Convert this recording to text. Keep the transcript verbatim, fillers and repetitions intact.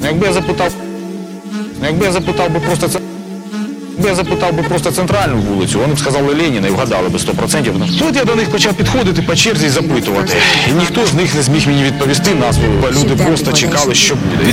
Якби я запитав, якби я запитав би просто це. Якби я запитав би просто центральну вулицю, вони б сказали Леніна і вгадали би сто відсотків. Тут я до них почав підходити по черзі і запитувати. І ніхто з них не зміг мені відповісти назву, бо люди просто чекали, що буде.